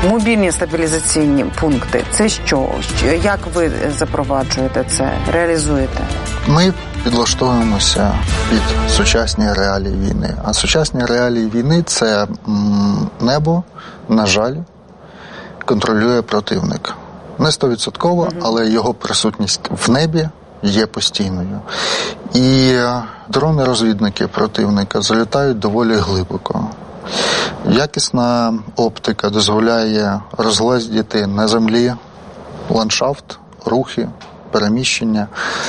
Мобільні стабілізаційні пункти – це що? Як ви запроваджуєте це, реалізуєте? Ми підлаштовуємося під сучасні реалії війни. А сучасні реалії війни – це небо, на жаль, контролює противник. Не 100%, але його присутність в небі є постійною. І дрони-розвідники противника залітають доволі глибоко. Якісна оптика дозволяє розгледіти на землі ландшафт, рухи, переміщення.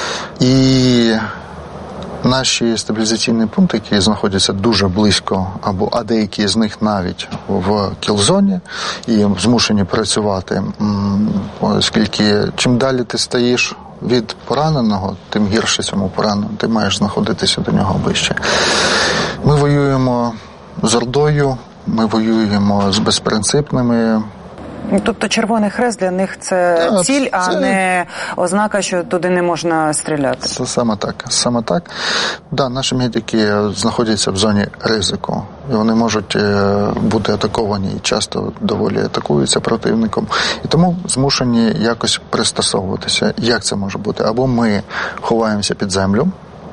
І наші стабілізаційні пункти, які знаходяться дуже близько, а деякі з них навіть в кілзоні, і змушені працювати, оскільки чим далі ти стоїш від пораненого, тим гірше цьому пораненому, ти маєш знаходитися до нього ближче. Ми воюємо з Ордою, ми воюємо з безпринципними. Тобто Червоний Хрест для них це ціль, а не ознака, що туди не можна стріляти. Це саме так. Саме так. Да, наші медики знаходяться в зоні ризику. І вони можуть бути атаковані і часто доволі атакуються противником. І тому змушені якось пристосовуватися. Як це може бути? Або ми ховаємося під землю,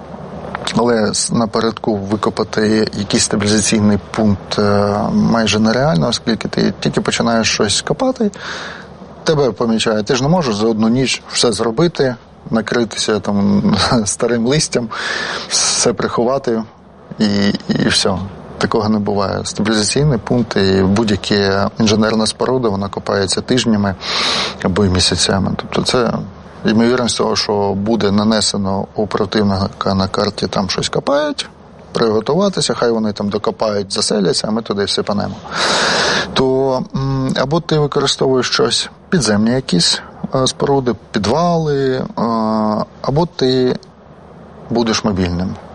але напередку викопати якийсь стабілізаційний пункт майже нереально, оскільки ти тільки починаєш щось копати, тебе помічають. Ти ж не можеш за одну ніч все зробити, накритися там старим листям, все приховати і все. Такого не буває. Стабілізаційні пункти і будь-яка інженерна споруда, вона копається тижнями або й місяцями. Тобто це ймовірність того, що буде нанесено у противника на карті, там щось копають, приготуватися, хай вони там докопають, заселяться, а ми туди всипанемо. То або ти використовуєш щось, підземні якісь споруди, підвали, або ти будеш мобільним.